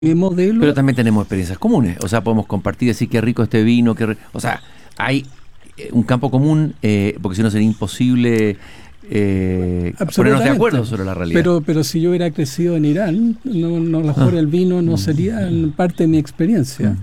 modelo. Pero también tenemos experiencias comunes, o sea, podemos compartir, decir qué rico este vino, o sea, hay un campo común, porque si no sería imposible ponernos de acuerdo sobre la realidad. Pero si yo hubiera crecido en Irán, no, a lo mejor el vino no sería parte de mi experiencia.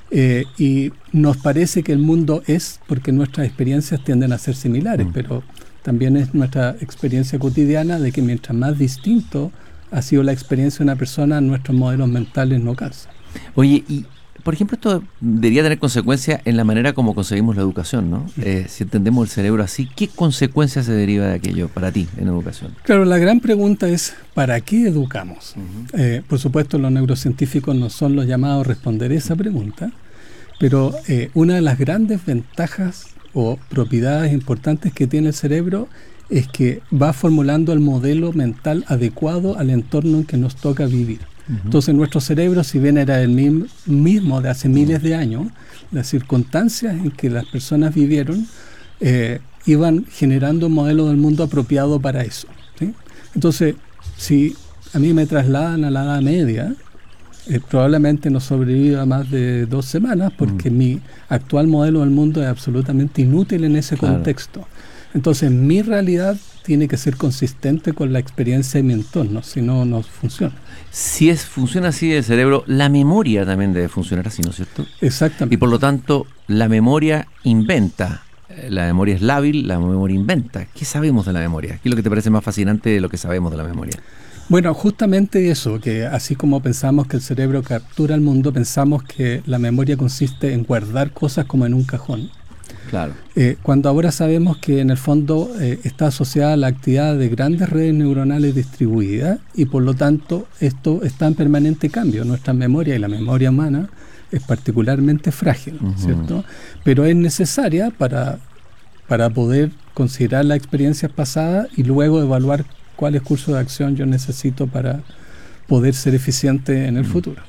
Y nos parece que el mundo es porque nuestras experiencias tienden a ser similares, pero también es nuestra experiencia cotidiana de que mientras más distinto ha sido la experiencia de una persona, nuestros modelos mentales no calzan. Oye, y por ejemplo, esto debería tener consecuencias en la manera como concebimos la educación, ¿no? Si entendemos el cerebro así, ¿qué consecuencias se deriva de aquello para ti en educación? Claro, la gran pregunta es, ¿para qué educamos? Por supuesto, los neurocientíficos no son los llamados a responder esa pregunta, pero una de las grandes ventajas o propiedades importantes que tiene el cerebro es que va formulando el modelo mental adecuado al entorno en que nos toca vivir. Entonces nuestro cerebro, si bien era el mismo de hace miles de años, las circunstancias en que las personas vivieron iban generando un modelo del mundo apropiado para eso, ¿sí? Entonces, si a mí me trasladan a la Edad Media, probablemente no sobreviva más de 2 semanas porque mi actual modelo del mundo es absolutamente inútil en ese contexto. Entonces, mi realidad tiene que ser consistente con la experiencia de mi entorno, si no, no funciona. Si funciona así el cerebro, la memoria también debe funcionar así, ¿no es cierto? Exactamente. Y por lo tanto, la memoria inventa. La memoria es lábil, la memoria inventa. ¿Qué sabemos de la memoria? ¿Qué es lo que te parece más fascinante de lo que sabemos de la memoria? Bueno, justamente eso, que así como pensamos que el cerebro captura el mundo, pensamos que la memoria consiste en guardar cosas como en un cajón. Claro. Cuando ahora sabemos que en el fondo está asociada a la actividad de grandes redes neuronales distribuidas y por lo tanto esto está en permanente cambio. Nuestra memoria y la memoria humana es particularmente frágil, ¿cierto? Pero es necesaria para poder considerar las experiencias pasadas y luego evaluar cuáles cursos de acción yo necesito para poder ser eficiente en el futuro.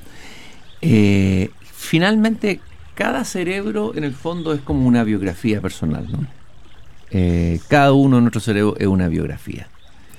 Finalmente, cada cerebro en el fondo es como una biografía personal, ¿no? Cada uno de nuestros cerebros es una biografía.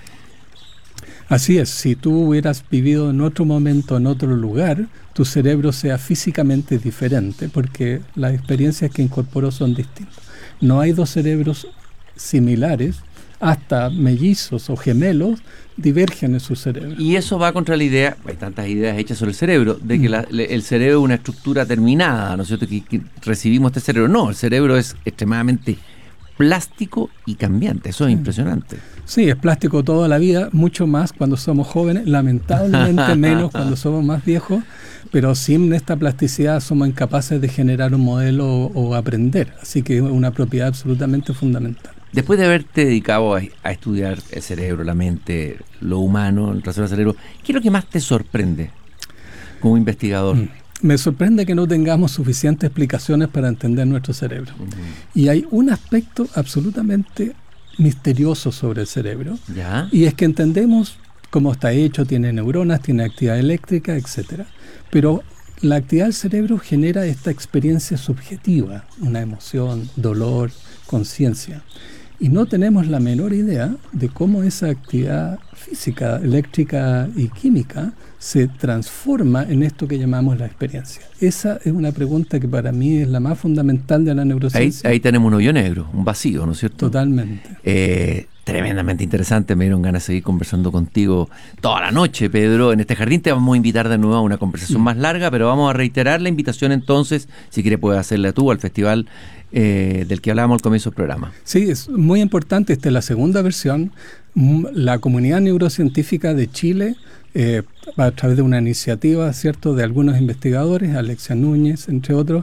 Así es, si tú hubieras vivido en otro momento, en otro lugar, tu cerebro sea físicamente diferente porque las experiencias que incorporó son distintas. No hay 2 cerebros similares, hasta mellizos o gemelos divergen en su cerebro. Y eso va contra la idea, hay tantas ideas hechas sobre el cerebro, de que el cerebro es una estructura terminada, ¿no es cierto? Que recibimos este cerebro. No, el cerebro es extremadamente plástico y cambiante, eso es impresionante. Sí, es plástico toda la vida, mucho más cuando somos jóvenes, lamentablemente menos cuando somos más viejos, pero sin esta plasticidad somos incapaces de generar un modelo o aprender, así que es una propiedad absolutamente fundamental. Después de haberte dedicado a estudiar el cerebro, la mente, lo humano, el trasero del cerebro, ¿qué es lo que más te sorprende como investigador? Me sorprende que no tengamos suficientes explicaciones para entender nuestro cerebro. Y hay un aspecto absolutamente misterioso sobre el cerebro. ¿Ya? Y es que entendemos cómo está hecho, tiene neuronas, tiene actividad eléctrica, etcétera. Pero la actividad del cerebro genera esta experiencia subjetiva, una emoción, dolor, conciencia. Y no tenemos la menor idea de cómo esa actividad física, eléctrica y química se transforma en esto que llamamos la experiencia. Esa es una pregunta que para mí es la más fundamental de la neurociencia. Ahí tenemos un hoyo negro, un vacío, ¿no es cierto? Totalmente. Tremendamente interesante, me dieron ganas de seguir conversando contigo toda la noche, Pedro. En este jardín te vamos a invitar de nuevo a una conversación más larga, pero vamos a reiterar la invitación entonces, si quieres puedes hacerla tú, al festival del que hablábamos al comienzo del programa. Sí, es muy importante, esta es la segunda versión. La comunidad neurocientífica de Chile, a través de una iniciativa, ¿cierto?, de algunos investigadores, Alexia Núñez, entre otros,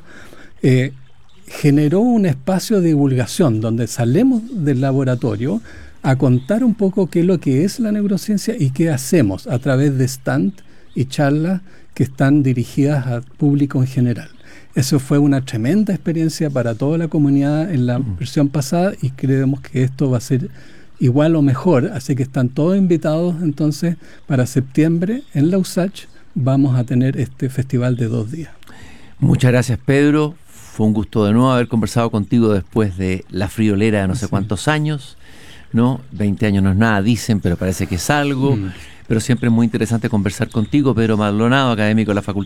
generó un espacio de divulgación donde salimos del laboratorio a contar un poco qué es lo que es la neurociencia y qué hacemos a través de stand y charlas que están dirigidas al público en general. Eso fue una tremenda experiencia para toda la comunidad en la versión pasada y creemos que esto va a ser igual o mejor, así que están todos invitados entonces para septiembre en la USACH vamos a tener este festival de 2 días. Muchas gracias, Pedro. Fue un gusto de nuevo haber conversado contigo después de la friolera de no sé cuántos años, ¿no? 20 años no es nada, dicen, pero parece que es algo. pero siempre es muy interesante conversar contigo, Pedro Maldonado, académico de la Facultad